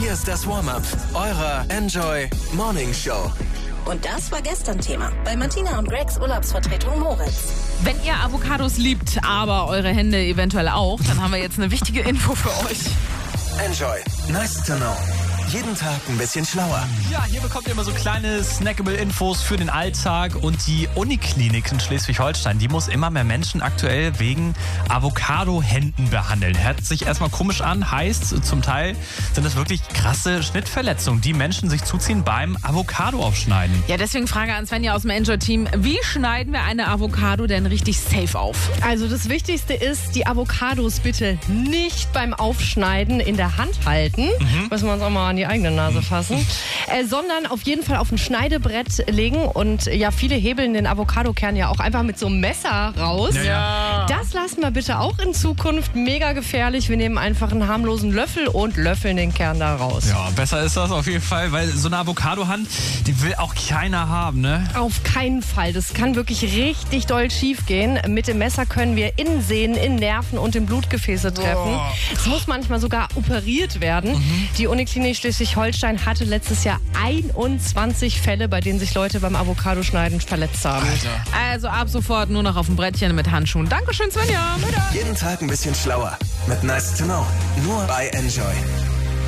Hier ist das Warm-up eurer Enjoy Morning Show. Und das war gestern Thema bei Martina und Gregs Urlaubsvertretung Moritz. Wenn ihr Avocados liebt, aber eure Hände eventuell auch, dann haben wir jetzt eine wichtige Info für euch. Enjoy. Nice to know. Jeden Tag ein bisschen schlauer. Ja, hier bekommt ihr immer so kleine snackable-Infos für den Alltag. Und die Uniklinik in Schleswig-Holstein, die muss immer mehr Menschen aktuell wegen Avocado-Händen behandeln. Hört sich erstmal komisch an, heißt zum Teil sind das wirklich krasse Schnittverletzungen, die Menschen sich zuziehen beim Avocado-Aufschneiden. Ja, deswegen Frage an Svenja aus dem Enjoy-Team. Wie schneiden wir eine Avocado denn richtig safe auf? Also das Wichtigste ist, die Avocados bitte nicht beim Aufschneiden in der Hand halten. Müssen wir uns auch mal an die eigene Nase fassen. Sondern auf jeden Fall auf ein Schneidebrett legen. Und ja, viele hebeln den Avocadokern ja auch einfach mit so einem Messer raus. Ja. Das lassen wir bitte auch in Zukunft. Mega gefährlich. Wir nehmen einfach einen harmlosen Löffel und löffeln den Kern da raus. Ja, besser ist das auf jeden Fall, weil so eine Avocado-Hand, die will auch keiner haben, ne? Auf keinen Fall. Das kann wirklich richtig doll schief gehen. Mit dem Messer können wir in Sehnen, in Nerven und in Blutgefäße treffen. Es muss manchmal sogar operiert werden. Die Uniklinik Schleswig-Holstein hatte letztes Jahr 21 Fälle, bei denen sich Leute beim Avocadoschneiden verletzt haben. Also ab sofort nur noch auf dem Brettchen mit Handschuhen. Dankeschön, Svenja. Jeden Tag ein bisschen schlauer. Mit Nice to know. Nur bei Enjoy.